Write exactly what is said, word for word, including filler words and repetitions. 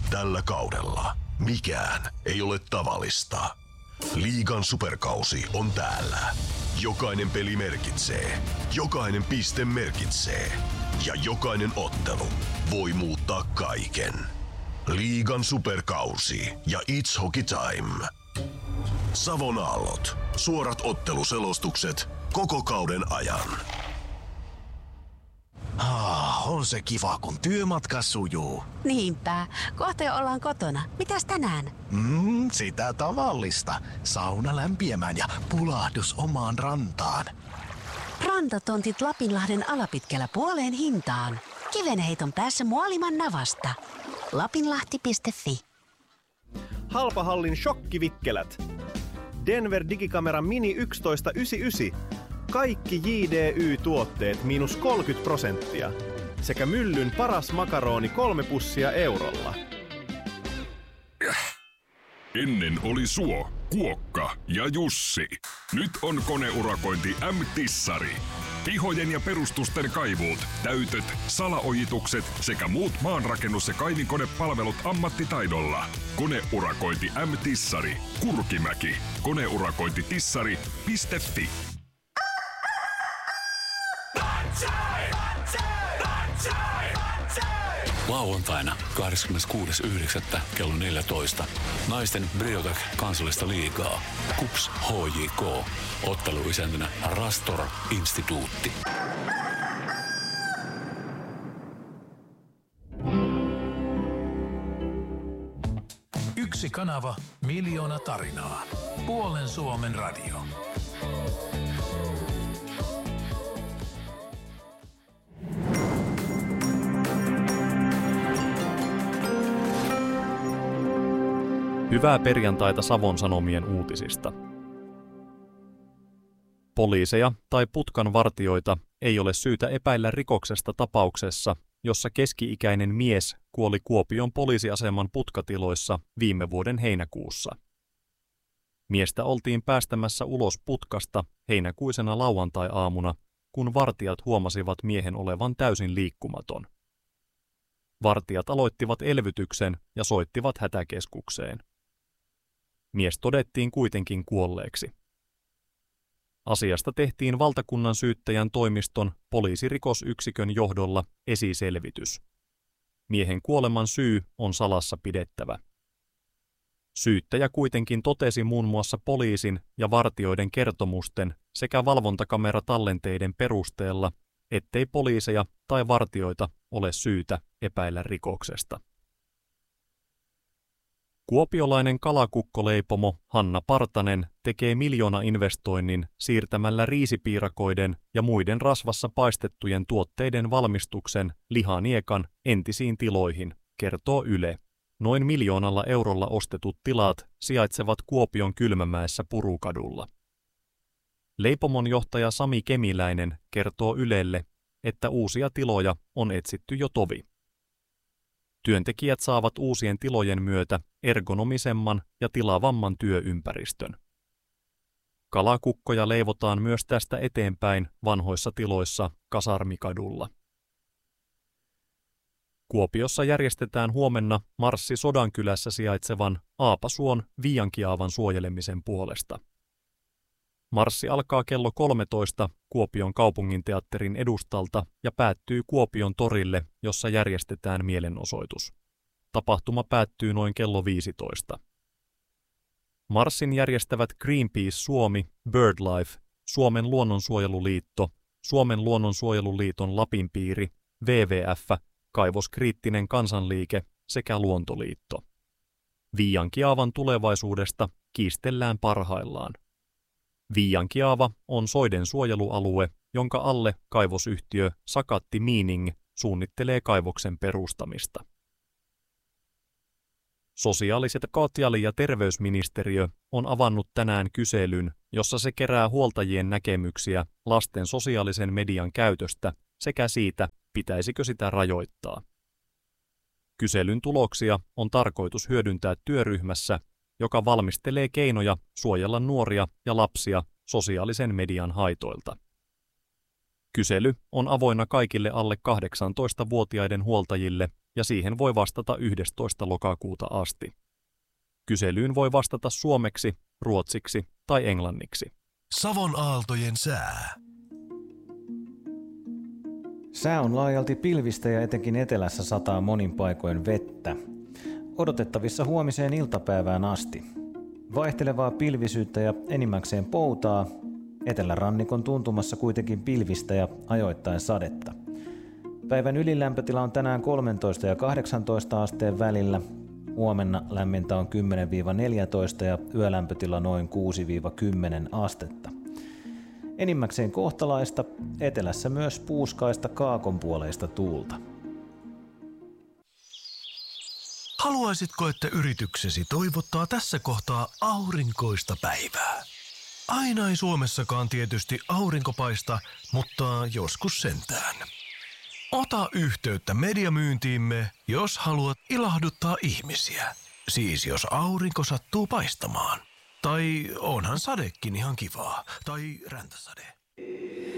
Tällä kaudella mikään ei ole tavallista. Liigan superkausi on täällä. Jokainen peli merkitsee, jokainen piste merkitsee ja jokainen ottelu voi muuttaa kaiken. Liigan superkausi ja It's Hockey Time. Savon aallot. Suorat otteluselostukset koko kauden ajan. Ah, on se kiva, kun työmatka sujuu. Niinpä. Kohta ollaan kotona. Mitäs tänään? Mm, sitä tavallista. Sauna lämpiämään ja pulahdus omaan rantaan. Rantatontit Lapinlahden alapitkällä puoleen hintaan. Kivenheiton päässä Muoliman navasta. lapinlahti piste fi. Halpahallin shokkivikkelät. Denver Digikamera Mini yksitoista yhdeksänkymmentäyhdeksän. Kaikki J D Y-tuotteet miinus kolmekymmentä prosenttia. Sekä Myllyn paras makaroni kolme pussia eurolla. Ennen oli Suo, Kuokka ja Jussi. Nyt on koneurakointi M-Tissari. Pihojen ja perustusten kaivuut, täytöt, salaojitukset sekä muut maanrakennus- ja kaivinkonepalvelut ammattitaidolla. Koneurakointi M-Tissari. Kurkimäki. Koneurakointitissari piste fi. Lauantaina kahdeskymmeneskuudes yhdeksättä kello neljätoista. Naisten Briotech kansallista liigaa. KuPS H J K. Otteluisäntänä Rastor Instituutti. Yksi kanava, miljoona tarinaa. Puolen Suomen radio. Hyvää perjantaita Savon Sanomien uutisista. Poliiseja tai putkan vartijoita ei ole syytä epäillä rikoksesta tapauksessa, jossa keski-ikäinen mies kuoli Kuopion poliisiaseman putkatiloissa viime vuoden heinäkuussa. Miestä oltiin päästämässä ulos putkasta heinäkuisena lauantai-aamuna, kun vartijat huomasivat miehen olevan täysin liikkumaton. Vartijat aloittivat elvytyksen ja soittivat hätäkeskukseen. Mies todettiin kuitenkin kuolleeksi. Asiasta tehtiin valtakunnan syyttäjän toimiston poliisirikosyksikön johdolla esiselvitys. Miehen kuoleman syy on salassa pidettävä. Syyttäjä kuitenkin totesi muun muassa poliisin ja vartijoiden kertomusten sekä valvontakameratallenteiden perusteella, ettei poliiseja tai vartijoita ole syytä epäillä rikoksesta. Kuopiolainen kalakukkoleipomo Hanna Partanen tekee miljoonainvestoinnin siirtämällä riisipiirakoiden ja muiden rasvassa paistettujen tuotteiden valmistuksen lihaniekan entisiin tiloihin, kertoo Yle. Noin miljoonalla eurolla ostetut tilat sijaitsevat Kuopion Kylmämäessä Purukadulla. Leipomon johtaja Sami Kemiläinen kertoo Ylelle, että uusia tiloja on etsitty jo tovi. Työntekijät saavat uusien tilojen myötä ergonomisemman ja tilavamman työympäristön. Kalakukkoja leivotaan myös tästä eteenpäin vanhoissa tiloissa Kasarmikadulla. Kuopiossa järjestetään huomenna marssi Sodankylässä sijaitsevan Aapasuon Viiankiaavan suojelemisen puolesta. Marssi alkaa kello kolmetoista Kuopion kaupunginteatterin edustalta ja päättyy Kuopion torille, jossa järjestetään mielenosoitus. Tapahtuma päättyy noin kello viisitoista. Marssin järjestävät Greenpeace Suomi, BirdLife, Suomen luonnonsuojeluliitto, Suomen luonnonsuojeluliiton Lapinpiiri, W W F, Kaivoskriittinen kansanliike sekä Luontoliitto. Viiankiaavan tulevaisuudesta kiistellään parhaillaan. Viiankiaava on soiden suojelualue, jonka alle kaivosyhtiö Sakatti Mining suunnittelee kaivoksen perustamista. Sosiaaliset sosiaali- ja terveysministeriö on avannut tänään kyselyn, jossa se kerää huoltajien näkemyksiä lasten sosiaalisen median käytöstä sekä siitä, pitäisikö sitä rajoittaa. Kyselyn tuloksia on tarkoitus hyödyntää työryhmässä, joka valmistelee keinoja suojella nuoria ja lapsia sosiaalisen median haitoilta. Kysely on avoinna kaikille alle kahdeksantoistavuotiaiden huoltajille ja siihen voi vastata yhdestoista lokakuuta asti. Kyselyyn voi vastata suomeksi, ruotsiksi tai englanniksi. Savon aaltojen sää. Sää on laajalti pilvistä ja etenkin etelässä sataa monin paikoin vettä. Odotettavissa huomiseen iltapäivään asti. Vaihtelevaa pilvisyyttä ja enimmäkseen poutaa. Etelärannikon tuntumassa kuitenkin pilvistä ja ajoittain sadetta. Päivän ylilämpötila on tänään kolmetoista ja kahdeksantoista asteen välillä. Huomenna lämmintä on kymmenen neljätoista ja yölämpötila noin kuusi kymmenen astetta. Enimmäkseen kohtalaista, etelässä myös puuskaista kaakonpuoleista tuulta. Haluaisitko, että yrityksesi toivottaa tässä kohtaa aurinkoista päivää? Aina ei Suomessakaan tietysti aurinko paista, mutta joskus sentään. Ota yhteyttä mediamyyntiimme, jos haluat ilahduttaa ihmisiä. Siis jos aurinko sattuu paistamaan. Tai onhan sadekin ihan kivaa. Tai räntäsade.